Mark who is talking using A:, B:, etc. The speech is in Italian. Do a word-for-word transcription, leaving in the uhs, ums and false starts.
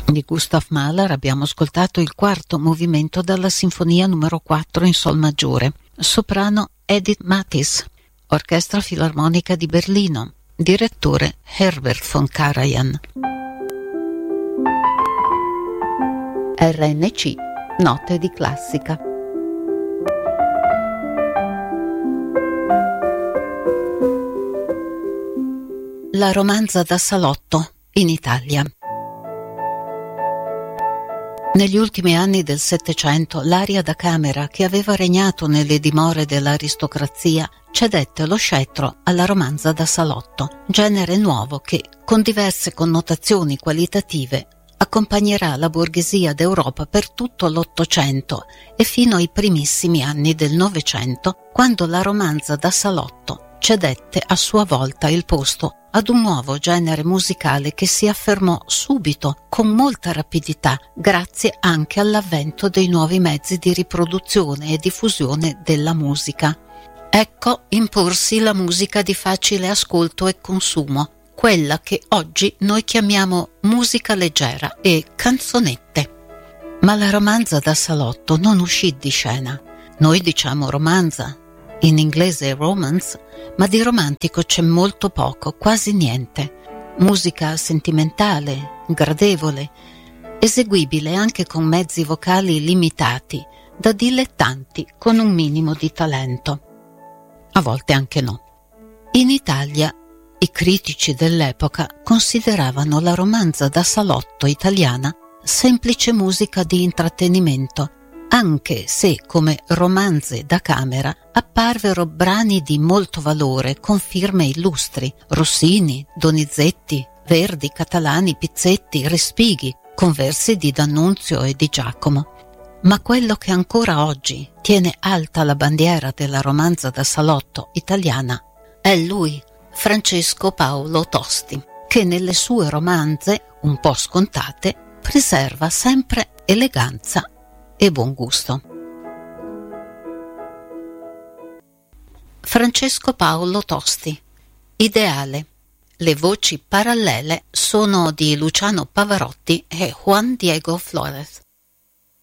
A: Di Gustav Mahler abbiamo ascoltato il quarto movimento dalla Sinfonia numero quattro in Sol maggiore. Soprano Edith Mathis, Orchestra Filarmonica di Berlino, direttore Herbert von Karajan. R N C, Note di classica. La romanza da salotto in Italia. Negli ultimi anni del Settecento l'aria da camera che aveva regnato nelle dimore dell'aristocrazia cedette lo scettro alla romanza da salotto, genere nuovo che, con diverse connotazioni qualitative, accompagnerà la borghesia d'Europa per tutto l'Ottocento e fino ai primissimi anni del Novecento, quando la romanza da salotto cedette a sua volta il posto ad un nuovo genere musicale che si affermò subito con molta rapidità grazie anche all'avvento dei nuovi mezzi di riproduzione e diffusione della musica. Ecco imporsi la musica di facile ascolto e consumo, quella che oggi noi chiamiamo musica leggera e canzonette. Ma la romanza da salotto non uscì di scena. Noi diciamo romanza, in inglese romance, ma di romantico c'è molto poco, quasi niente. Musica sentimentale, gradevole, eseguibile anche con mezzi vocali limitati, da dilettanti con un minimo di talento. A volte anche no. In Italia i critici dell'epoca consideravano la romanza da salotto italiana semplice musica di intrattenimento, anche se come romanze da camera apparvero brani di molto valore con firme illustri: Rossini, Donizetti, Verdi, Catalani, Pizzetti, Respighi, con versi di D'Annunzio e di Giacomo. Ma quello che ancora oggi tiene alta la bandiera della romanza da salotto italiana è lui, Francesco Paolo Tosti, che nelle sue romanze, un po' scontate, preserva sempre eleganza e buon gusto. Francesco Paolo Tosti. Ideale. Le voci parallele sono di Luciano Pavarotti e Juan Diego Flórez.